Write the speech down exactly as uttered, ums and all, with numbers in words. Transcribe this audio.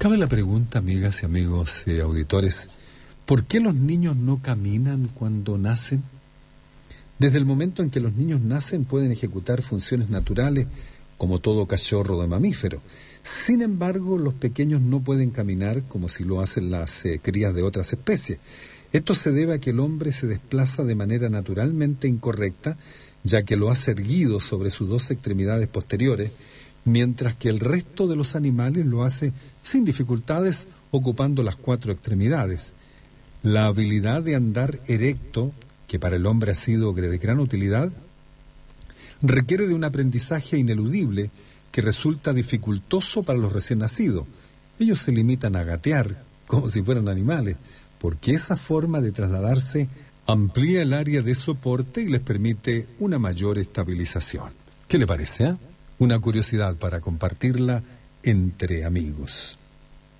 Cabe la pregunta, amigas y amigos eh, auditores, ¿por qué los niños no caminan cuando nacen? Desde el momento en que los niños nacen pueden ejecutar funciones naturales como todo cachorro de mamífero. Sin embargo, los pequeños no pueden caminar como si lo hacen las eh, crías de otras especies. Esto se debe a que el hombre se desplaza de manera naturalmente incorrecta, ya que lo hace erguido sobre sus dos extremidades posteriores, mientras que el resto de los animales lo hace sin dificultades, ocupando las cuatro extremidades. La habilidad de andar erecto, que para el hombre ha sido de gran utilidad, requiere de un aprendizaje ineludible que resulta dificultoso para los recién nacidos. Ellos se limitan a gatear, como si fueran animales, porque esa forma de trasladarse amplía el área de soporte y les permite una mayor estabilización. ¿Qué le parece, eh? Una curiosidad para compartirla entre amigos.